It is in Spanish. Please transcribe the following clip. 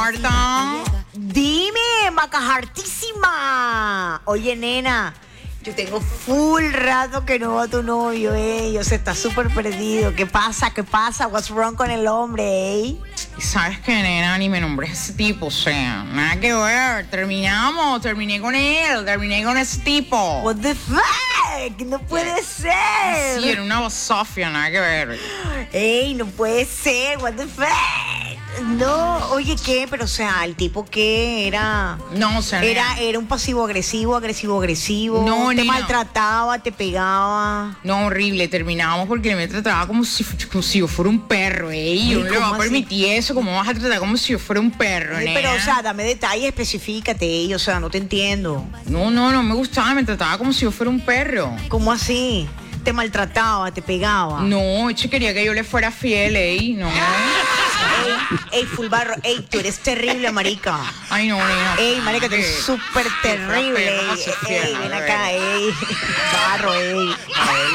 Marta. Dime, macajartísima. Oye, nena, yo tengo full rato que no veo a tu novio, O sea, está súper perdido. ¿Qué pasa? ¿Qué pasa? What's wrong con el hombre, Y sabes que, nena, ni me nombré ese tipo, o sea, nada que ver. Terminé con él, terminé con ese tipo. What the fuck? No puede ser. Sí, era una basofia, nada que ver. Ey, no puede ser. What the fuck? No, oye, ¿qué? Pero, o sea, ¿el tipo qué era? No, o sea, Era un pasivo-agresivo. No, te nena. maltrataba, te pegaba. No, horrible, terminamos porque me trataba como si yo fuera un perro, Yo no le voy a permitir eso, ¿cómo vas a tratar como si yo fuera un perro, nena? Pero, o sea, dame detalles, especifícate, o sea, no te entiendo. No me gustaba, me trataba como si yo fuera un perro. ¿Cómo así? Te maltrataba, te pegaba. No, quería que yo le fuera fiel, no. Ey, full barro, tú eres terrible, marica. Ay, no, nena. Marica, tú eres súper terrible. Ven acá, barro,